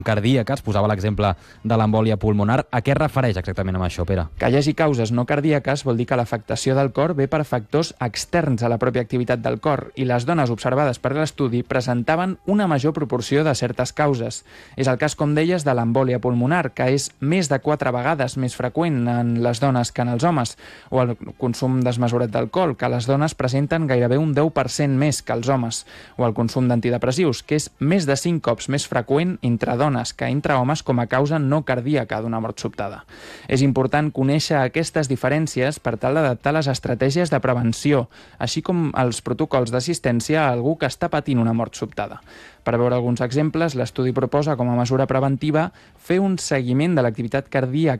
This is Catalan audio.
cardíaques, posava l'exemple de l'embòlia pulmonar. A què es refereix exactament amb això, Pere? Que hi hagi causes no cardíaques vol dir que l'afectació del cor ve per factors externs a la pròpia activitat del cor i les dones observades per l'estudi presentaven una major proporció de certes causes. És el cas, com deies, de l'embòlia pulmonar, que és més de 4 vegades més freqüent en les dones que en els homes, o el consum desmesurat d'alcohol, que les dones presenten gairebé un 10% més que els homes, o el consum d'antidepressius, que és més de 5 cops més freqüent entre dones que entre homes com a causa no cardíaca d'una mort sobtada. És important conèixer aquestes diferències per tal d'adaptar les estratègies de prevenció, així com els protocols d'assistència a algú que està patint una mort sobtada. Per veure alguns exemples, l'estudi proposa com a mesura preventiva fer un seguiment de l'activitat cardíaca